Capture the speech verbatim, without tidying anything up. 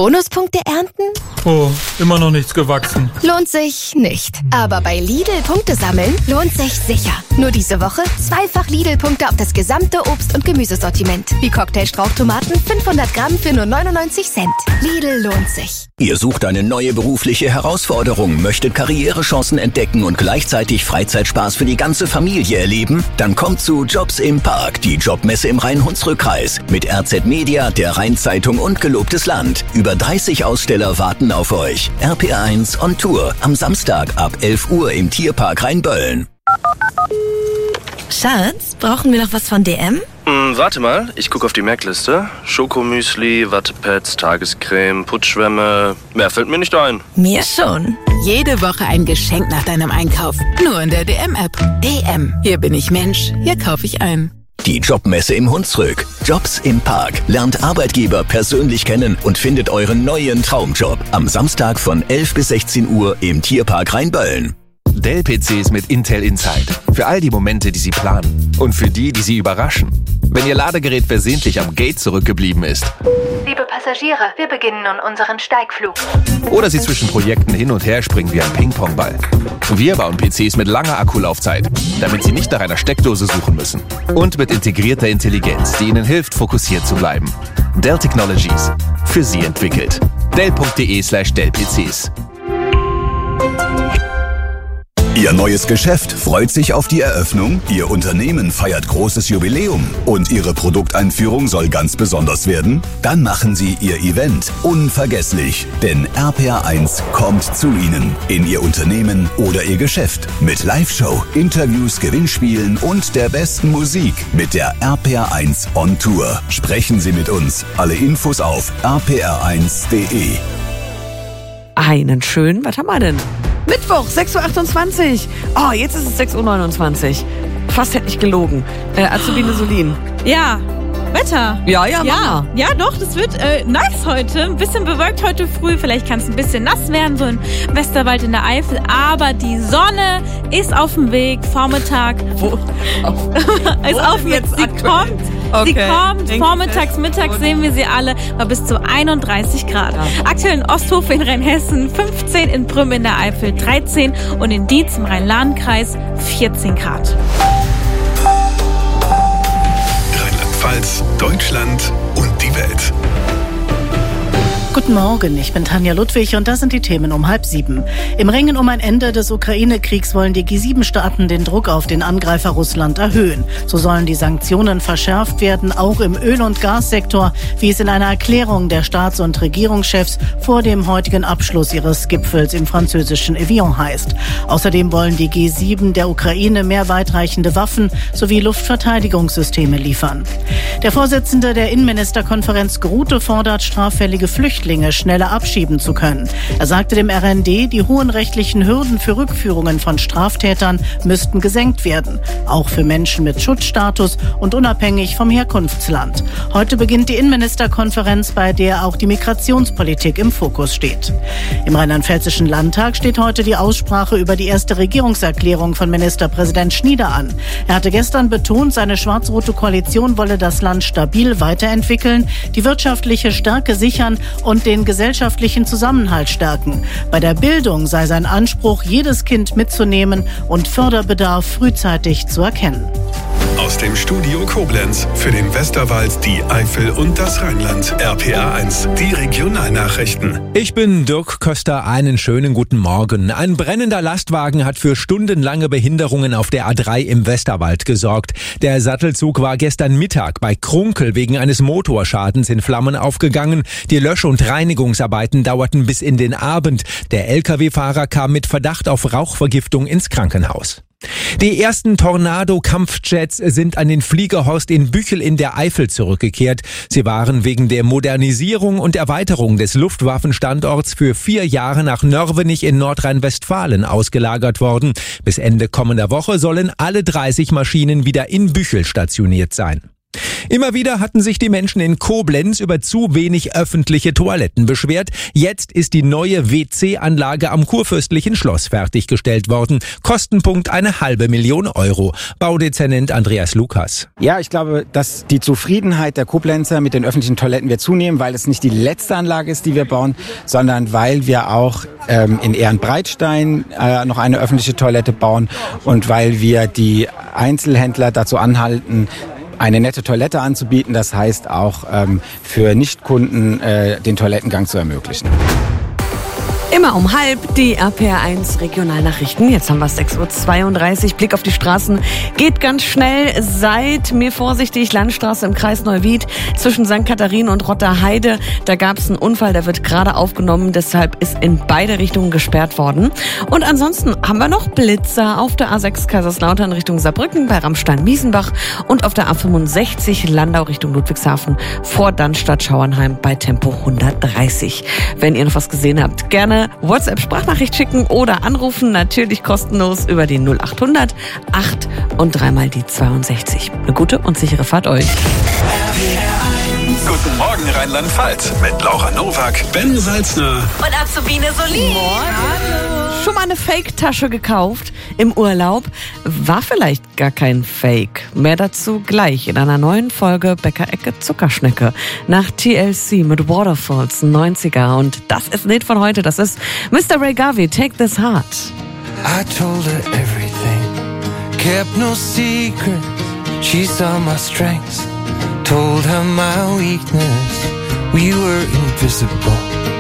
Bonuspunkte ernten? Oh, immer noch nichts gewachsen. Lohnt sich nicht. Aber bei Lidl Punkte sammeln lohnt sich sicher. Nur diese Woche zweifach Lidl-Punkte auf das gesamte Obst- und Gemüsesortiment. Wie Cocktailstrauchtomaten fünfhundert Gramm für nur neunundneunzig Cent. Lidl lohnt sich. Ihr sucht eine neue berufliche Herausforderung, möchtet Karrierechancen entdecken und gleichzeitig Freizeitspaß für die ganze Familie erleben? Dann kommt zu Jobs im Park, die Jobmesse im Rhein-Hunsrück-Kreis. Mit R Z Media, der Rheinzeitung und Gelobtes Land. Über dreißig Aussteller warten auf euch. R P R eins on Tour. Am Samstag ab elf Uhr im Tierpark Rheinböllen. Schatz, brauchen wir noch was von D M? Hm, warte mal, ich gucke auf die Merkliste. Schokomüsli, Wattepads, Tagescreme, Putzschwämme. Mehr fällt mir nicht ein. Mir schon. Jede Woche ein Geschenk nach deinem Einkauf. Nur in der D M-App. D M. Hier bin ich Mensch. Hier kaufe ich ein. Die Jobmesse im Hunsrück. Jobs im Park. Lernt Arbeitgeber persönlich kennen und findet euren neuen Traumjob. Am Samstag von elf bis sechzehn Uhr im Tierpark Rheinböllen. Dell-P Cs mit Intel Inside. Für all die Momente, die Sie planen. Und für die, die Sie überraschen. Wenn Ihr Ladegerät versehentlich am Gate zurückgeblieben ist. Liebe Passagiere, wir beginnen nun unseren Steigflug. Oder Sie zwischen Projekten hin und her springen wie ein Ping-Pong-Ball. Wir bauen P Cs mit langer Akkulaufzeit, damit Sie nicht nach einer Steckdose suchen müssen. Und mit integrierter Intelligenz, die Ihnen hilft, fokussiert zu bleiben. Dell Technologies. Für Sie entwickelt. Dell.de slash Dell-PCs. Ihr neues Geschäft freut sich auf die Eröffnung, Ihr Unternehmen feiert großes Jubiläum und Ihre Produkteinführung soll ganz besonders werden? Dann machen Sie Ihr Event unvergesslich, denn R P R eins kommt zu Ihnen, in Ihr Unternehmen oder Ihr Geschäft mit Live-Show, Interviews, Gewinnspielen und der besten Musik mit der R P R eins on Tour. Sprechen Sie mit uns. Alle Infos auf r p r eins punkt d e. Einen schönen, was haben wir denn? Mittwoch, sechs Uhr achtundzwanzig. Oh, jetzt ist es sechs Uhr neunundzwanzig. Fast hätte ich gelogen. Äh, Azubine Solin. Ja, Wetter. Ja, ja, ja, Mama. ja, doch, das wird äh, nice heute. Ein bisschen bewölkt heute früh. Vielleicht kann es ein bisschen nass werden, so im Westerwald in der Eifel. Aber die Sonne ist auf dem Weg. Vormittag. Wo? ist Wo auf dem Weg. Sie aktuell? kommt. Okay. Sie kommt. Denke Vormittags, mittags sehen wir sie alle. War bis zu einunddreißig Grad. Ja. Aktuell in Osthofen in Rheinhessen fünfzehn, in Prüm in der Eifel dreizehn und in Dietz im Rhein-Lahn-Kreis vierzehn Grad. Rheinland-Pfalz, Deutschland und die Welt. Guten Morgen, ich bin Tanja Ludwig und das sind die Themen um halb sieben. Im Ringen um ein Ende des Ukraine-Kriegs wollen die G sieben Staaten den Druck auf den Angreifer Russland erhöhen. So sollen die Sanktionen verschärft werden, auch im Öl- und Gassektor, wie es in einer Erklärung der Staats- und Regierungschefs vor dem heutigen Abschluss ihres Gipfels im französischen Evian heißt. Außerdem wollen die G sieben der Ukraine mehr weitreichende Waffen sowie Luftverteidigungssysteme liefern. Der Vorsitzende der Innenministerkonferenz Grute fordert, straffällige Flüchtlinge schneller abschieben zu können. Er sagte dem R N D, die hohen rechtlichen Hürden für Rückführungen von Straftätern müssten gesenkt werden, auch für Menschen mit Schutzstatus und unabhängig vom Herkunftsland. Heute beginnt die Innenministerkonferenz, bei der auch die Migrationspolitik im Fokus steht. Im Rheinland-Pfälzischen Landtag steht heute die Aussprache über die erste Regierungserklärung von Ministerpräsident Schnieder an. Er hatte gestern betont, seine schwarz-rote Koalition wolle das Land stabil weiterentwickeln, die wirtschaftliche Stärke sichern und den gesellschaftlichen Zusammenhalt stärken. Bei der Bildung sei sein Anspruch, jedes Kind mitzunehmen und Förderbedarf frühzeitig zu erkennen. Aus dem Studio Koblenz für den Westerwald, die Eifel und das Rheinland. R P R eins, die Regionalnachrichten. Ich bin Dirk Köster, einen schönen guten Morgen. Ein brennender Lastwagen hat für stundenlange Behinderungen auf der A drei im Westerwald gesorgt. Der Sattelzug war gestern Mittag bei Krunkel wegen eines Motorschadens in Flammen aufgegangen. Die Lösch- und Reinigungsarbeiten dauerten bis in den Abend. Der L K W-Fahrer kam mit Verdacht auf Rauchvergiftung ins Krankenhaus. Die ersten Tornado-Kampfjets sind an den Fliegerhorst in Büchel in der Eifel zurückgekehrt. Sie waren wegen der Modernisierung und Erweiterung des Luftwaffenstandorts für vier Jahre nach Nörvenich in Nordrhein-Westfalen ausgelagert worden. Bis Ende kommender Woche sollen alle dreißig Maschinen wieder in Büchel stationiert sein. Immer wieder hatten sich die Menschen in Koblenz über zu wenig öffentliche Toiletten beschwert. Jetzt ist die neue W C-Anlage am Kurfürstlichen Schloss fertiggestellt worden. Kostenpunkt eine halbe Million Euro. Baudezernent Andreas Lukas. Ja, ich glaube, dass die Zufriedenheit der Koblenzer mit den öffentlichen Toiletten wird zunehmen, weil es nicht die letzte Anlage ist, die wir bauen, sondern weil wir auch ähm, in Ehrenbreitstein äh, noch eine öffentliche Toilette bauen und weil wir die Einzelhändler dazu anhalten, eine nette Toilette anzubieten, das heißt auch ähm, für Nichtkunden äh, den Toilettengang zu ermöglichen. Immer um halb die R P R eins Regionalnachrichten. Jetzt haben wir sechs Uhr zweiunddreißig. Blick auf die Straßen geht ganz schnell. Seid mir vorsichtig. Landstraße im Kreis Neuwied zwischen Sankt Katharinen und Rotterheide. Da gab es einen Unfall, der wird gerade aufgenommen. Deshalb ist in beide Richtungen gesperrt worden. Und ansonsten haben wir noch Blitzer auf der A sechs Kaiserslautern Richtung Saarbrücken bei Rammstein-Miesenbach und auf der A fünfundsechzig Landau Richtung Ludwigshafen vor Dannstatt-Schauernheim bei Tempo hundertdreißig. Wenn ihr noch was gesehen habt, gerne WhatsApp-Sprachnachricht schicken oder anrufen, natürlich kostenlos über die null acht hundert acht und dreimal die zweiundsechzig. Eine gute und sichere Fahrt euch. Guten Morgen Rheinland-Pfalz mit Laura Nowak, Ben Salzner und Azubine Solin. Schon mal eine Fake-Tasche gekauft im Urlaub? War vielleicht gar kein Fake. Mehr dazu gleich in einer neuen Folge Bäcker-Ecke Zuckerschnecke. Nach T L C mit Waterfalls neunziger. Und das ist nicht von heute, das ist Mister Ray Garvey, Take This Heart. I told her everything, kept no secret. She saw my strengths, told her my weakness. We were invisible.